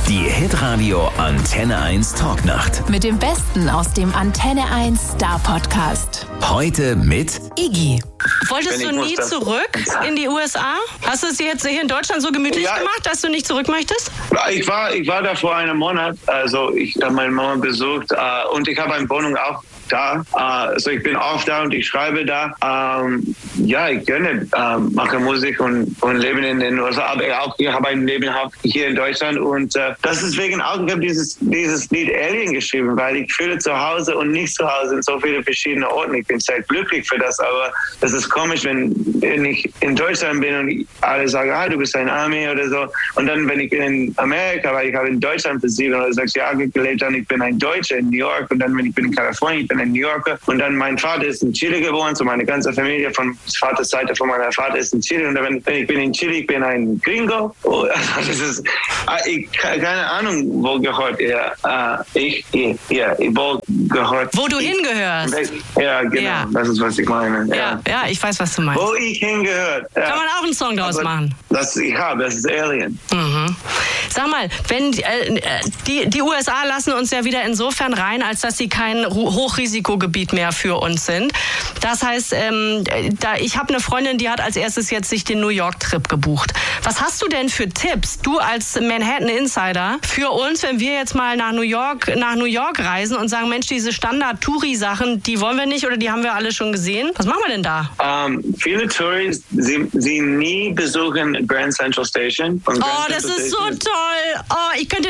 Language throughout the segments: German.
Die Hitradio Antenne 1 Talknacht. Mit dem Besten aus dem Antenne 1 Star Podcast. Heute mit Iggy. Wolltest du nie zurück in die USA? Hast du es dir jetzt hier in Deutschland so gemütlich gemacht, dass du nicht zurück möchtest? Ich war da vor einem Monat. Also ich habe meine Mama besucht und ich habe eine Wohnung auch da. Also ich bin oft da und ich schreibe da. Ich gerne mache Musik und lebe in den USA. Aber ich habe ein Leben hier in Deutschland und das ist wegen auch, ich habe dieses Lied Alien geschrieben, weil ich fühle zu Hause und nicht zu Hause in so viele verschiedene Orten. Ich bin sehr glücklich für das, aber das ist komisch, wenn ich in Deutschland bin und alle sagen, du bist ein Army oder so. Und dann, wenn ich in Amerika, weil ich habe in Deutschland für 7 oder 6 Jahre gelebt, dann ich bin ein Deutscher in New York und dann, wenn ich bin in Kalifornien, ich bin ein New Yorker und dann mein Vater ist in Chile geboren, so meine ganze Familie von Vaters Seite von meiner Vater ist in Chile und dann, wenn ich bin in Chile, ich bin ein Gringo. Das ist, ich keine Ahnung, wo gehört er. Ich wo gehört. Wo du hingehörst. Ja, genau. Ja. Das ist, was ich meine. Ja, ich weiß, was du meinst. Wo ich hingehört. Ja. Kann man auch einen Song draus machen. Das ist Alien. Mhm. Sag mal, wenn die USA lassen uns ja wieder insofern rein, als dass sie kein Hochrisikogebiet mehr für uns sind. Das heißt, ich habe eine Freundin, die hat als erstes jetzt sich den New York-Trip gebucht. Was hast du denn für Tipps, du als Manhattan-Insider, für uns, wenn wir jetzt mal nach New York reisen und sagen, Mensch, diese Standard-Touri-Sachen, die wollen wir nicht oder die haben wir alle schon gesehen? Was machen wir denn da? Viele Touris, sie nie besuchen Grand Central Station. Das ist so toll. Ich könnte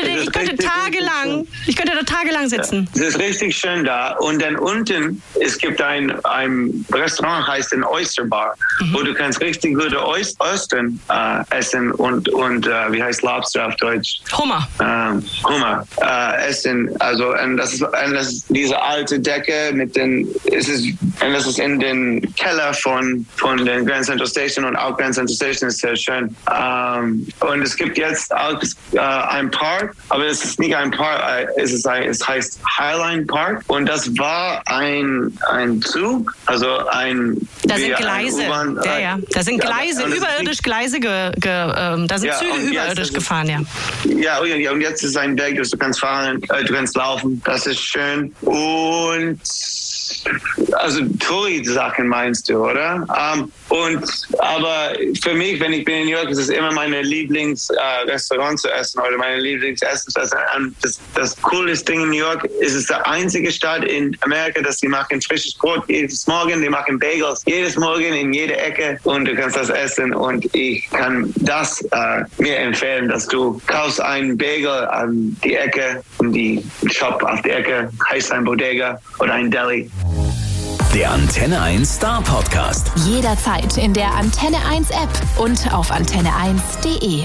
da tagelang sitzen. Es ist richtig schön da. Und dann unten, es gibt ein Restaurant, heißt ein Oyster Bar, wo du kannst richtig gute Austern essen und wie heißt Lobster auf Deutsch? Hummer. Essen. Also, und das ist diese alte Decke das ist in den Keller von der Grand Central Station und auch Grand Central Station ist sehr schön. Und es gibt jetzt auch ein Park, aber es ist nicht ein Park, es heißt Highline Park und das war ein Zug, also da sind Gleise, da sind Gleise, überirdisch Gleise, da sind Züge überirdisch gefahren, ja. Ja, und jetzt ist ein Weg, du kannst fahren, du kannst laufen, das ist schön und also Touri-Sachen meinst du, oder? Aber für mich, wenn ich bin in New York, ist es immer meine Lieblingsrestaurant zu essen oder meine Lieblingsessen zu essen. Das coolste Ding in New York ist es der einzige Stadt in Amerika, dass sie machen frisches Brot jedes Morgen, die machen Bagels jedes Morgen in jeder Ecke und du kannst das essen und ich kann das mir empfehlen, dass du kaufst einen Bagel an die Ecke, in die Shop auf die Ecke, heißt ein Bodega oder ein Deli. der Antenne 1 Star Podcast. Jederzeit in der Antenne 1 App und auf antenne1.de.